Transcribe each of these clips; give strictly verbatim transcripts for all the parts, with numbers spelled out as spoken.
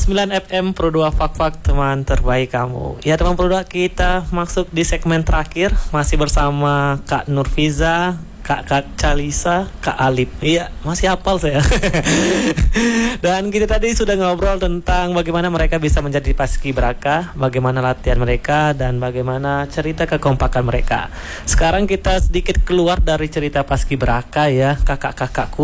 sembilan F M Pro dua Fak-Fak, teman terbaik kamu. Ya teman Pro dua, kita masuk di segmen terakhir. Masih bersama Kak Nurfiza, Kak Kak Calisa, Kak Alip. Iya, masih hafal saya. Dan kita tadi sudah ngobrol tentang bagaimana mereka bisa menjadi paskibraka, bagaimana latihan mereka, dan bagaimana cerita kekompakan mereka. Sekarang kita sedikit keluar dari cerita paskibraka ya, kakak-kakakku.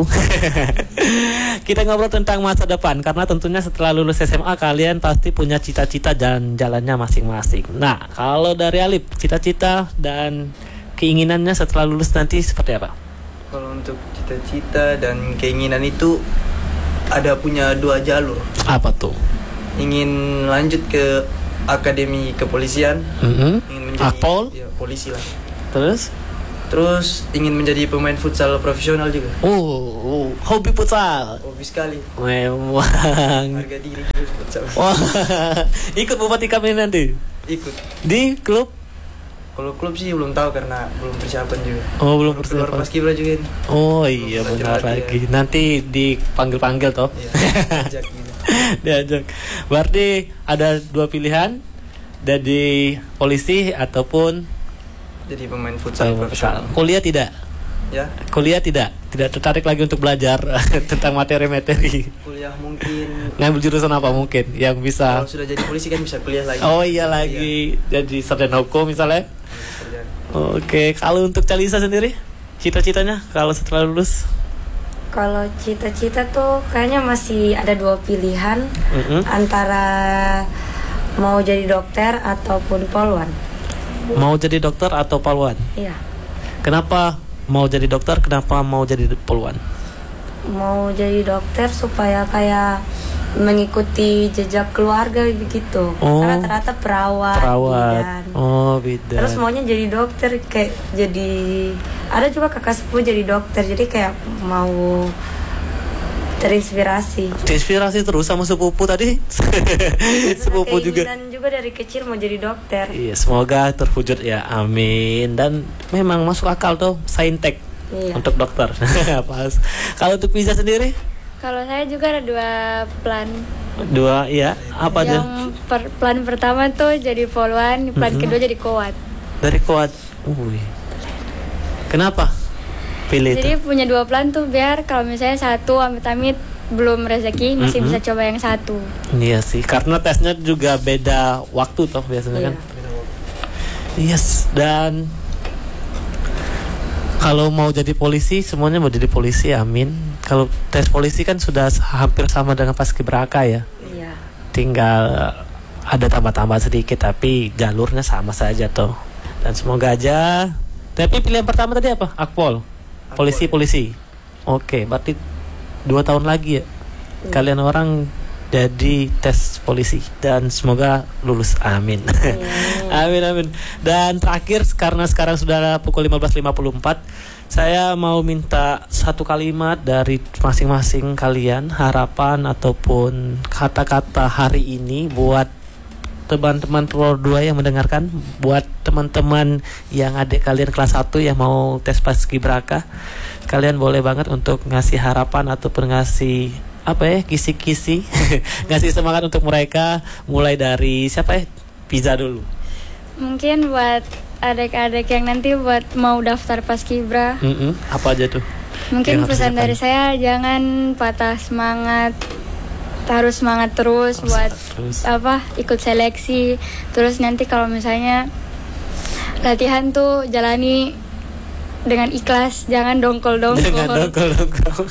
Kita ngobrol tentang masa depan, karena tentunya setelah lulus S M A kalian pasti punya cita-cita dan jalannya masing-masing. Nah, kalau dari Alip, cita-cita dan keinginannya setelah lulus nanti seperti apa? Kalau untuk cita-cita dan keinginan itu ada punya dua jalur. Apa tuh? Ingin lanjut ke akademi kepolisian, Mm-hmm. ingin menjadi Akpol? ya, polisi lah. Terus? Terus ingin menjadi pemain futsal profesional juga. Oh, oh hobi futsal. Hobi sekali. Memang. Harga diri juga futsal. Wah, ikut bupati kami nanti. Ikut. Di klub? Kalau klub sih belum tahu karena belum persiapan juga. Oh, belum Keluar persiapan. paskibra juga ini. Oh iya, Belum benar latihan. lagi. Nanti dipanggil-panggil toh. Iya, ajak gitu. Diajak. Berarti ada dua pilihan, jadi polisi ataupun Jadi pemain futsal profesional. kuliah tidak? Ya, Kuliah tidak? Tidak tertarik lagi untuk belajar tentang materi-materi. kuliah mungkin. Ngambil jurusan apa mungkin yang bisa? Kalau sudah jadi polisi kan bisa kuliah lagi. Oh iya lagi, jadi sarjana hukum misalnya. Sarjana. Oke, kalau untuk Calisa sendiri, cita-citanya kalau setelah lulus? Kalau cita-cita tuh kayaknya masih ada dua pilihan, Mm-mm. antara mau jadi dokter ataupun polwan. Mau jadi dokter atau polwan? Iya, Kenapa mau jadi dokter? Kenapa mau jadi polwan? mau jadi dokter supaya kayak mengikuti jejak keluarga gitu. Oh. Karena ternyata perawat, Perawat. bidan. Oh, bidan. Terus maunya jadi dokter, kayak jadi ada juga kakak sepupu jadi dokter, jadi kayak mau terinspirasi. Inspirasi terus sama sepupu tadi. Sepupu juga. Dan juga dari kecil mau jadi dokter. Iya, semoga terwujud ya. Amin. Dan memang masuk akal tuh saintek Iya. untuk dokter. Pas. Kalau untuk Pizza sendiri? Kalau saya juga ada dua plan. Dua, ya. Apa aja? Yang per- plan pertama tuh jadi polwan, plan Mhm. kedua jadi kowat. Dari kuat. Wih. Kenapa pilih Jadi itu? punya dua plan tuh biar kalau misalnya satu amit-amit belum rezeki masih Mhm. bisa coba yang satu. Iya sih, karena tesnya juga beda waktu toh biasanya Iya. kan. Yes, dan kalau mau jadi polisi, semuanya mau jadi polisi, amin. Kalau tes polisi kan sudah hampir sama dengan paskibraka ya. Iya. Tinggal ada tambah-tambah sedikit, tapi jalurnya sama saja toh. Dan semoga aja. Tapi pilihan pertama tadi apa? Akpol. Polisi-polisi. Oke, berarti dua tahun lagi ya. Kalian orang jadi tes polisi dan semoga lulus, amin. Amin amin. Dan terakhir, karena sekarang sudah pukul lima belas lima puluh empat, saya mau minta satu kalimat dari masing-masing kalian, harapan ataupun kata-kata hari ini buat teman-teman Pro dua yang mendengarkan, buat teman-teman yang adik kalian kelas satu yang mau tes paskibraka. Kalian boleh banget untuk ngasih harapan ataupun ngasih apa ya, kisi-kisi ngasih semangat untuk mereka, mulai dari siapa ya? Pizza dulu. Mungkin buat adik-adik yang nanti buat mau daftar paskibra, Mm-mm. Apa aja tuh? mungkin Yang harus pesan dilakukan. dari saya jangan patah semangat, harus semangat terus Harus buat semangat terus. apa ikut seleksi. Terus nanti kalau misalnya latihan tuh jalani dengan ikhlas, jangan dongkol-dongkol. Dengan dongkol-dongkol.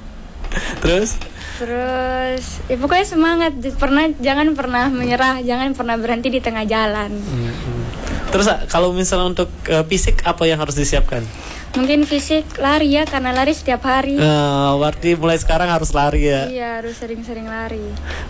Terus? Terus ya pokoknya semangat, pernah jangan pernah menyerah, jangan pernah berhenti di tengah jalan. Mm-mm. Terus ah, kalau misalnya untuk eh, fisik apa yang harus disiapkan? Mungkin fisik lari ya, karena lari setiap hari. Eh, berarti mulai sekarang harus lari ya. Iya, harus sering-sering lari.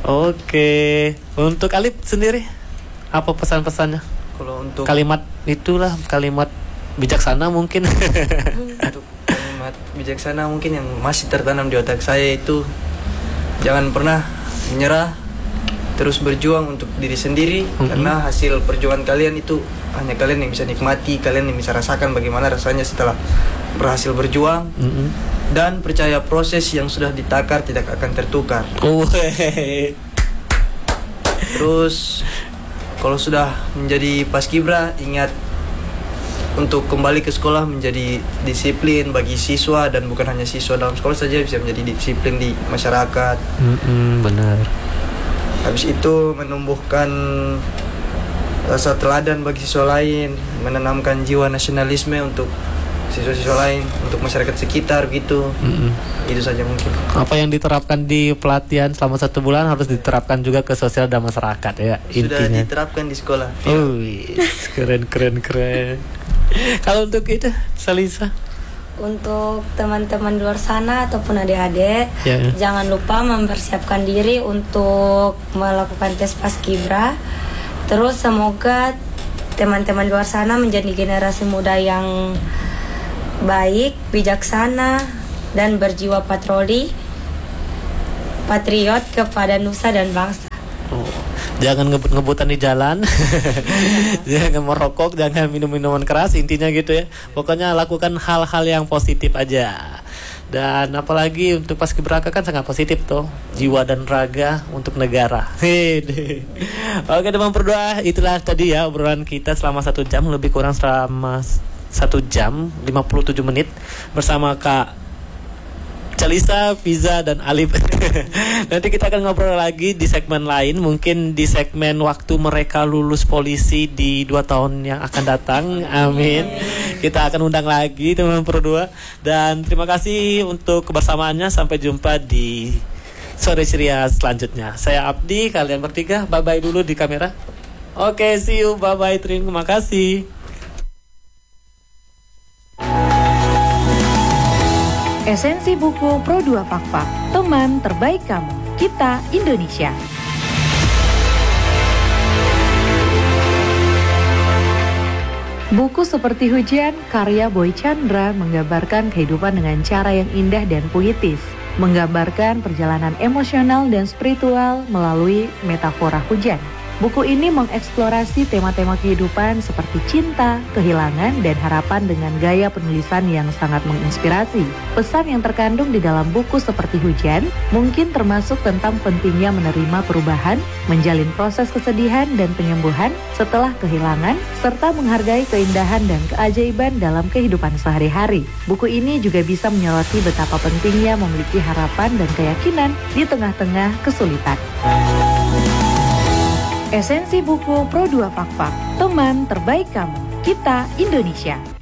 Oke. Untuk Alip sendiri apa pesan-pesannya? Kalau untuk Kalimat itulah, kalimat bijaksana mungkin. untuk kalimat bijaksana mungkin yang masih tertanam di otak saya itu, jangan pernah menyerah, terus berjuang untuk diri sendiri. Mhm. Karena hasil perjuangan kalian itu hanya kalian yang bisa nikmati, kalian yang bisa rasakan bagaimana rasanya setelah berhasil berjuang. Mm-mm. Dan percaya proses yang sudah ditakar tidak akan tertukar. Oh, hehehe. Terus kalau sudah menjadi paskibra, ingat untuk kembali ke sekolah menjadi disiplin bagi siswa, dan bukan hanya siswa dalam sekolah saja, bisa menjadi disiplin di masyarakat. Mm-mm, benar. Habis itu menumbuhkan rasa teladan bagi siswa lain, menanamkan jiwa nasionalisme untuk siswa-siswa lain, untuk masyarakat sekitar gitu. Mm-mm. Itu saja mungkin. Apa yang diterapkan di pelatihan selama satu bulan harus diterapkan juga ke sosial dan masyarakat ya, Sudah intinya. diterapkan di sekolah. Oh, keren keren keren. Kalau untuk itu, Salisa? Untuk teman-teman di luar sana ataupun adik-adik, Ya. jangan lupa mempersiapkan diri untuk melakukan tes paskibra. Terus semoga teman-teman di luar sana menjadi generasi muda yang baik, bijaksana, dan berjiwa patroli, patriot kepada nusa dan bangsa. Oh, jangan ngebut-ngebutan di jalan. Jangan merokok, jangan minum minuman keras, intinya gitu ya. Pokoknya lakukan hal-hal yang positif aja. Dan apalagi untuk paskibraka kan sangat positif tuh, jiwa dan raga untuk negara. Hede. Oke teman berdoa, itulah tadi ya obrolan kita selama satu jam, lebih kurang selama satu jam lima puluh tujuh menit bersama Kak Calisa, Fiza, dan Alif. Nanti kita akan ngobrol lagi di segmen lain, mungkin di segmen waktu mereka lulus polisi di dua tahun yang akan datang. Amin. Kita akan undang lagi teman berdua. Dan terima kasih untuk kebersamaannya. Sampai jumpa di sore ceria selanjutnya. Saya Abdi, kalian bertiga bye bye dulu di kamera. Oke, see you, bye bye. Terima kasih. Esensi buku Pro dua Fakfak, teman terbaik kamu, kita Indonesia. Buku Seperti Hujan, karya Boy Chandra, menggambarkan kehidupan dengan cara yang indah dan puitis, menggambarkan perjalanan emosional dan spiritual melalui metafora hujan. Buku ini mengeksplorasi tema-tema kehidupan seperti cinta, kehilangan, dan harapan dengan gaya penulisan yang sangat menginspirasi. Pesan yang terkandung di dalam buku Seperti Hujan mungkin termasuk tentang pentingnya menerima perubahan, menjalin proses kesedihan dan penyembuhan setelah kehilangan, serta menghargai keindahan dan keajaiban dalam kehidupan sehari-hari. Buku ini juga bisa menyoroti betapa pentingnya memiliki harapan dan keyakinan di tengah-tengah kesulitan. Esensi buku Pro dua Fakfak, teman terbaik kamu, kita Indonesia.